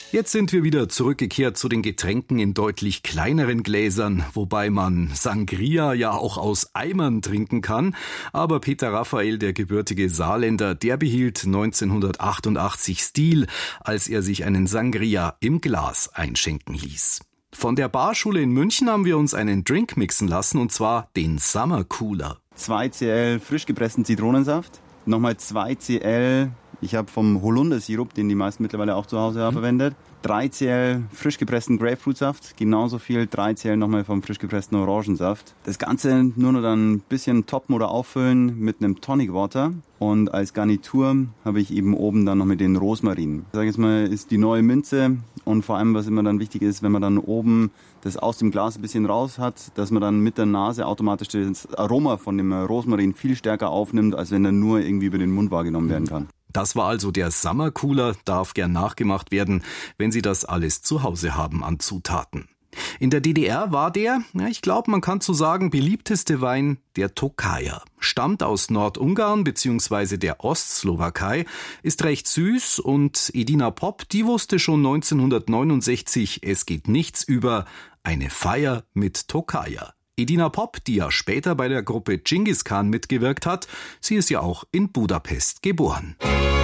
Jetzt sind wir wieder zurückgekehrt zu den Getränken in deutlich kleineren Gläsern, wobei man Sangria ja auch aus Eimern trinken kann. Aber Peter Raphael, der gebürtige Saarländer, der behielt 1988 Stil, als er sich einen Sangria im Glas einschenken ließ. Von der Barschule in München haben wir uns einen Drink mixen lassen, und zwar den Summer Cooler. 2 Cl frisch gepressten Zitronensaft, nochmal 2 Cl, ich habe vom Holundersirup, den die meisten mittlerweile auch zu Hause haben, verwendet. 3 Cl frisch gepressten Grapefruitsaft, genauso viel 3 Cl nochmal vom frisch gepressten Orangensaft. Das Ganze nur noch dann ein bisschen toppen oder auffüllen mit einem Tonic Water. Und als Garnitur habe ich eben oben dann noch mit den Rosmarin. Ich sage jetzt mal, ist die neue Minze, und vor allem, was immer dann wichtig ist, wenn man dann oben das aus dem Glas ein bisschen raus hat, dass man dann mit der Nase automatisch das Aroma von dem Rosmarin viel stärker aufnimmt, als wenn er nur irgendwie über den Mund wahrgenommen werden kann. Das war also der Summer Cooler, darf gern nachgemacht werden, wenn Sie das alles zu Hause haben an Zutaten. In der DDR war der, ich glaube, man kann so sagen, beliebteste Wein der Tokajer. Stammt aus Nordungarn bzw. der Ostslowakei, ist recht süß, und Edina Pop, die wusste schon 1969, es geht nichts über eine Feier mit Tokajer. Edina Pop, die ja später bei der Gruppe Genghis Khan mitgewirkt hat, sie ist ja auch in Budapest geboren.